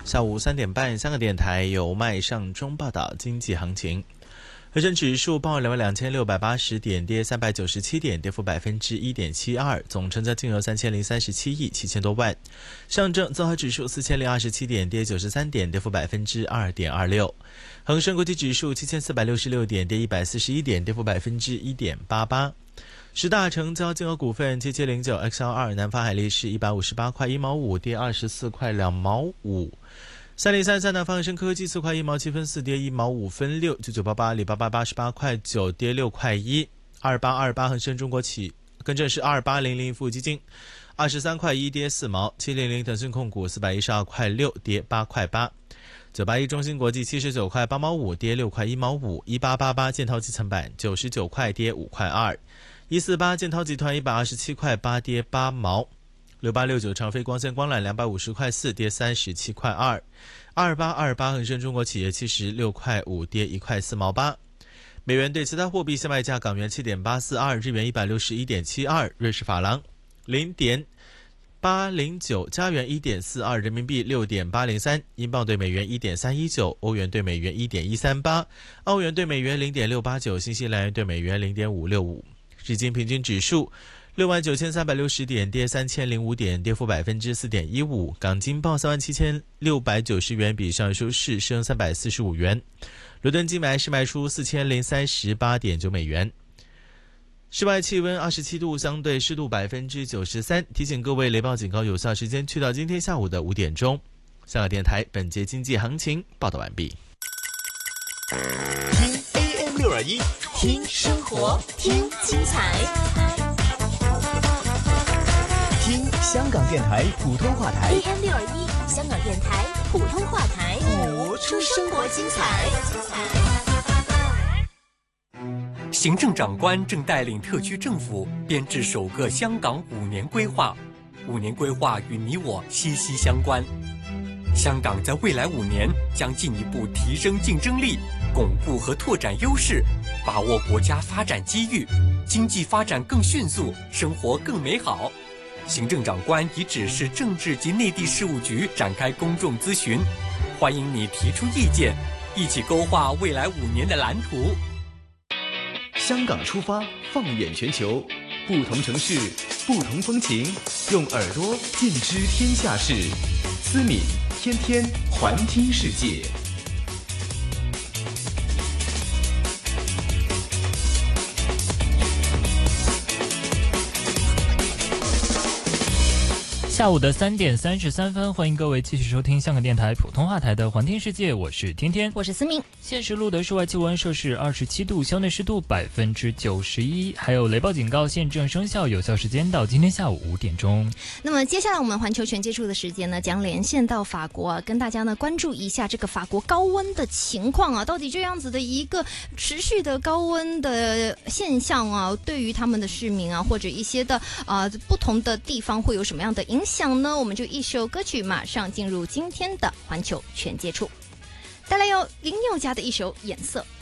下午3点半，香港电台由麦尚中报道经济行情。恒生指数报22680点，跌397点，跌幅1.72%，总成交金额3037亿7000多万。上证综合指数4027点，跌93点，跌幅2.26%。恒生国际指数7466点，跌141点，跌幅1.88%。十大成交金额股份7709 XL2 南方海力士158块1毛5，跌24块2毛5。3033南方恒生科技4块1毛7分4，跌1毛5分6。9988阿里巴巴88块9，跌6块1。2828恒生中国企更正是2800富基金23块1，跌4毛。700腾讯控股412块6，跌8块8。981中芯国际79块8毛5，跌6块1毛5。1888建滔集成板99块，跌5块2。148建滔集团127块8，跌8毛。6869长飞光纤光缆250块4，跌37块2。2828恒生中国企业76块5，跌1块4毛8。美元对其他货币现卖价：港元7.842，日元161.72，瑞士法郎0.809，加元1.42，人民币6.803，英镑对美元1.319，欧元对美元1.138，澳元对美元0.689，新西兰元对美元0.565。日经平均指数69360点，跌3005点，跌幅4.15%。港金报37690元，比上周市升345元。伦敦金买是卖出4038.9美元。室外气温27度，相对湿度93%。提醒各位，雷暴警告有效时间去到今天下午的5点钟。香港电台本节经济行情报道完毕。 听 AM621，听生活，听精彩。听香港电台普通话台 AM621，香港电台普通话台， 谱出生活精彩。 行政长官正带领特区政府编制首个香港5年规划，5年规划与你我息息相关。香港在未来5年将进一步提升竞争力，巩固和拓展优势，把握国家发展机遇，经济发展更迅速，生活更美好。行政长官已指示政治及内地事务局展开公众咨询，欢迎你提出意见，一起勾画未来5年的蓝图。 香港出发，放眼全球，不同城市，不同风情，用耳朵见知天下事。思敏天天环听世界。 下午的3点33分，欢迎各位继续收听香港电台普通话台的环听世界，我是天天， 我是思明。 现时录的室外气温摄氏27度，相对湿度91%，还有雷暴警告现正生效，有效时间到今天下午5点钟。 那么接下来我们环球全接触的时间呢，将连线到法国啊，跟大家呢关注一下这个法国高温的情况啊，到底这样子的一个持续的高温的现象啊，对于他们的市民啊，或者一些的不同的地方会有什么样的影响呢？我们就一首歌曲马上进入今天的环球全接触，带来由林宥嘉的一首《颜色》。